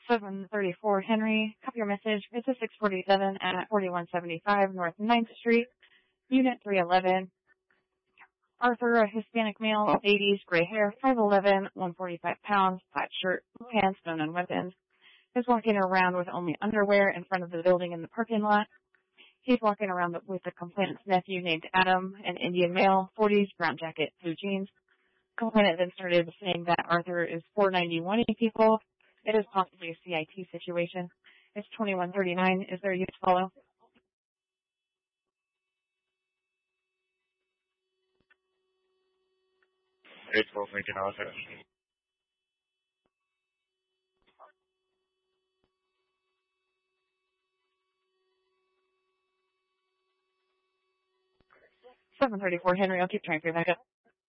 734 Henry. Copy your message. It's a 647 at 4175 North 9th Street, Unit 311. Arthur, a Hispanic male, 80s, gray hair, 5'11", 145 pounds, plaid shirt, pants, no known weapons. Is walking around with only underwear in front of the building in the parking lot. He's walking around with the complainant's nephew named Adam, an Indian male, 40s, brown jacket, blue jeans. Complainant then started saying that Arthur is 491-ing people. It is possibly a CIT situation. It's 2139. Is there a unit to follow? April, thinking Arthur. $734 Henry. I'll keep trying for you back up.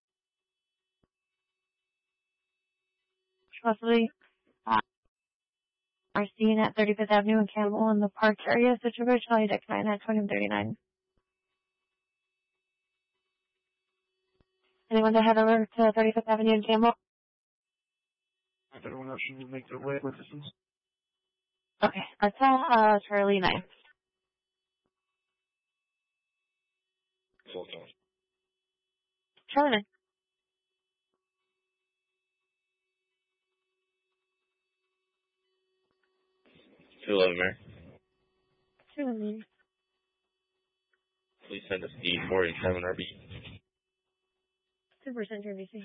Possibly are seen at 35th Avenue and Campbell in the Park area. Situation value decline at 2139. Anyone to head over to 35th Avenue and Campbell? Everyone else should make their way with us. Okay, let's Charlie 9. Full time. Charlie 9. 211, Mary. 211. Please send us D487 RB. 2% RBC.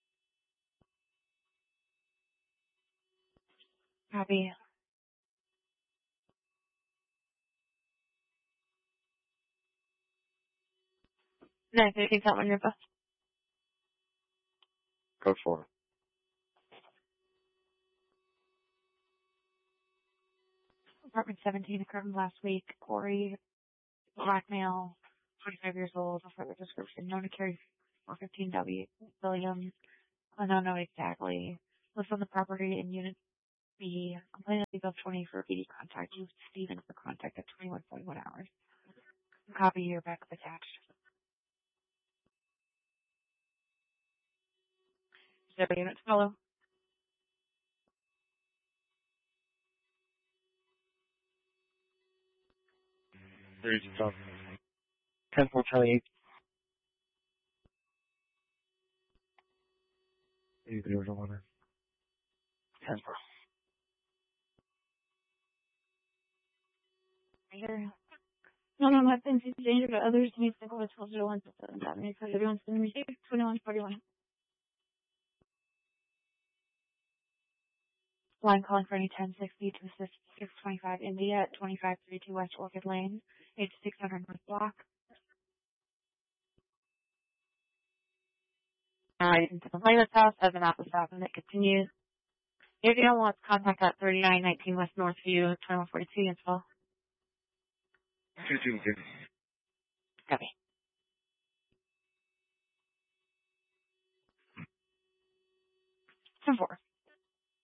Copy. 950, tell me your bus. Code 4. Apartment 17 occurred last week. Corey, black male, 25 years old, no further description, known to carry 415 Williams. I don't know exactly. Lives on the property in Unit B. Complainant above 20 for PD contact. Used Stephen for contact at 21.1 hours. Copy your backup attached. Is there a unit to follow? There's some. 10-4 Charlie 8. 8011. 10-4. Here. No weapons is danger to others. Needs to go to 1201 to 7. That makes everyone's been received. 2141. Line calling for any 1060 to assist 625 India at 2532 West Orchid Lane, 8600 North Block. Alright, into the plaintiff's house as an office stop, and it continues. If you don't want contact at 3919 West Northview, 2142 info. 2250.